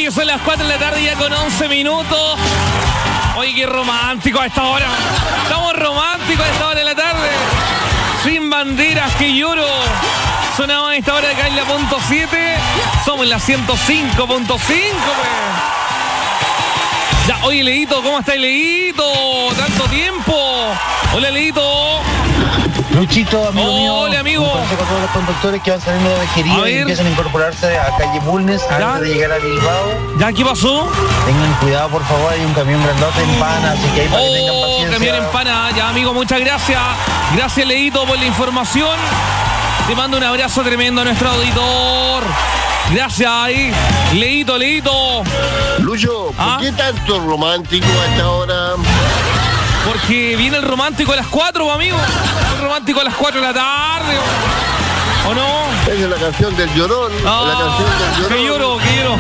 Oye, son las 4 de la tarde ya con 11 minutos. Oye, qué romántico a esta hora. Estamos románticos a esta hora de la tarde. Sin banderas que lloro. Sonaba a esta hora acá en la punto 7. Somos en la 105.5, pues. Ya, oye, Leito, ¿cómo estás, Leito? Tanto tiempo. Hola, Leito. Luchito, amigo mío. Hola, amigo. Un consejo a todos los conductores que van saliendo de Vejería y empiezan a incorporarse a calle Bulnes antes de llegar a Bilbao. ¿Ya qué pasó? Tengan cuidado, por favor, hay un camión grandote en pana, así que ahí para que tengan paciencia. Camión en pana. Ya, amigo, muchas gracias. Gracias, Leito, por la información. Te mando un abrazo tremendo a nuestro auditor. Gracias ahí. Leito. Lucho, ¿por qué tanto romántico a esta hora? Porque viene el romántico a las 4, amigo. El romántico a las 4 de la tarde. ¿O no? Esa es la canción del llorón. La canción del llorón. Que lloro.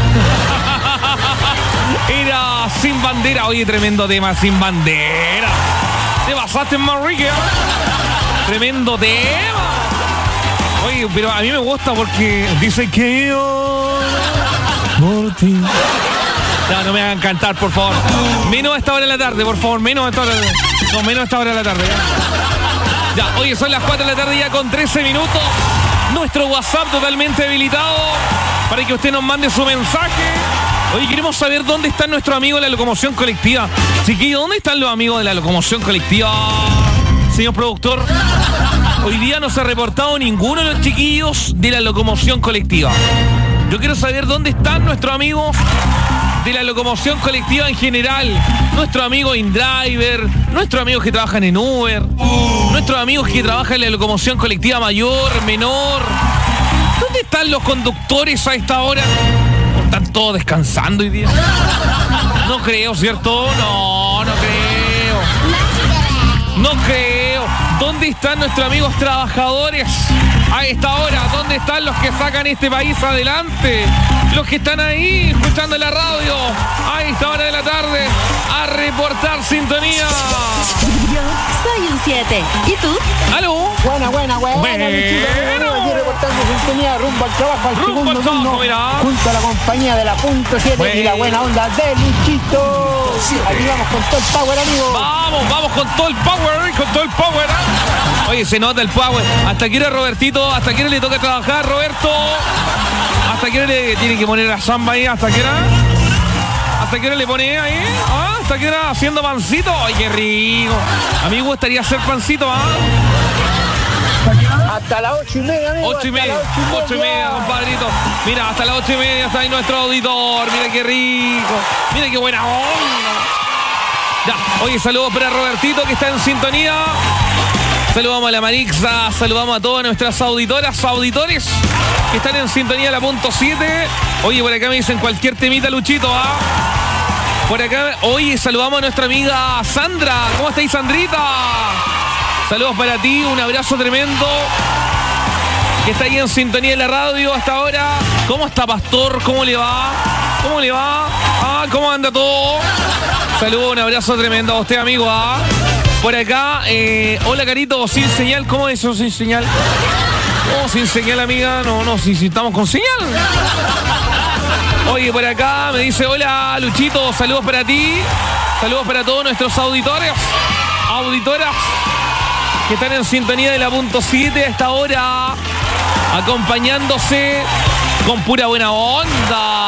Era Sin Bandera. Oye, tremendo tema, Sin Bandera. Te pasaste en Manrique. Tremendo tema. Oye, pero a mí me gusta porque dice que yo por ti. No me hagan cantar, por favor. Menos a esta hora de la tarde, por favor. Menos a esta hora de la tarde. Ya, oye, son las 4 de la tarde ya con 13 minutos. Nuestro WhatsApp totalmente habilitado para que usted nos mande su mensaje. Oye, queremos saber dónde están nuestros amigos de la locomoción colectiva. Chiquillos, ¿dónde están los amigos de la locomoción colectiva, señor productor? Hoy día no se ha reportado ninguno de los chiquillos de la locomoción colectiva. Yo quiero saber dónde están nuestros amigos de la locomoción colectiva en general. Nuestros amigos InDriver, nuestros amigos que trabajan en Uber, nuestros amigos que trabajan en la locomoción colectiva mayor, menor. ¿Dónde están los conductores a esta hora? ¿Están todos descansando hoy día? No creo, ¿cierto? No creo. ¿Dónde están nuestros amigos trabajadores a esta hora? ¿Dónde están los que sacan este país adelante? Los que están ahí escuchando la radio a esta hora de la tarde a reportar sintonía. Yo soy un 7. ¿Y tú? ¿Aló? Buena. Aquí reportando sintonía rumbo al trabajo al segundo turno, junto a la compañía de la punto 7 y la buena onda de Luchito. Aquí vamos con todo el power, amigo. Vamos con todo el power. Oye, se nota el power. ¿Hasta qué hora, Robertito? ¿Hasta qué hora le toca trabajar, Roberto? ¿Hasta qué hora le tiene que poner la samba ahí? ¿Hasta qué hora? ¿Hasta qué hora le pone ahí? ¿Hasta qué hora haciendo pancito? ¡Ay, qué rico! A mí me gustaría hacer pancito, Hasta las 8:30, amigo. 8:30, compadrito. Mira, hasta las 8:30 está ahí nuestro auditor. Mira qué rico. Mira qué buena onda. Ya, oye, saludos para Robertito que está en sintonía. Saludamos a la Marixa, saludamos a todas nuestras auditoras, auditores que están en sintonía de la punto 7. Oye, por acá me dicen cualquier temita, Luchito, Por acá, oye, saludamos a nuestra amiga Sandra. ¿Cómo estáis, Sandrita? Saludos para ti, un abrazo tremendo. Que está ahí en sintonía de la radio hasta ahora. ¿Cómo está, Pastor? ¿Cómo le va? ¿Cómo anda todo? Saludos, un abrazo tremendo a usted, amigo, Por acá, hola, Carito, sin señal. ¿Cómo es eso, sin señal? No, sin señal, amiga. No, si estamos con señal. Oye, por acá me dice, hola, Luchito, saludos para ti. Saludos para todos nuestros auditores, auditoras que están en sintonía de la punto 7 a esta hora, acompañándose con pura buena onda.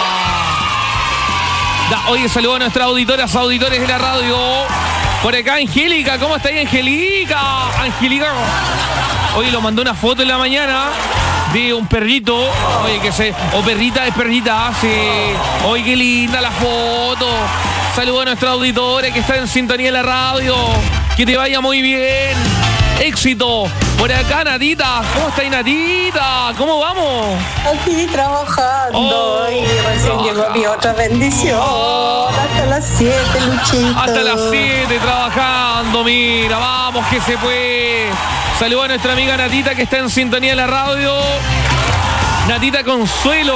Oye, saludos a nuestras auditoras, auditores de la radio. Por acá, Angélica, ¿cómo está ahí, Angélica? Oye, lo mandó una foto en la mañana de un perrito. Oye, o perrita, es perrita, sí. Oye, qué linda la foto. Saludos a nuestra auditora que está en sintonía de la radio. Que te vaya muy bien. Éxito. Por acá, Natita. ¿Cómo está ahí, Natita? ¿Cómo vamos? Aquí trabajando. Y recién llegó mi otra bendición. Hasta las 7, Luchito. Hasta las 7 trabajando, mira, vamos que se puede. Saludos a nuestra amiga Natita que está en sintonía de la radio. Natita Consuelo.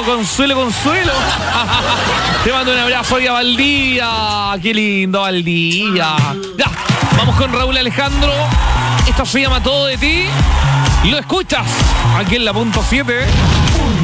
Te mando un abrazo hoy a Valdía. Qué lindo, Valdía. Ya, vamos con Raúl Alejandro. Esto se llama Todo de ti. Lo escuchas aquí en la punto 7.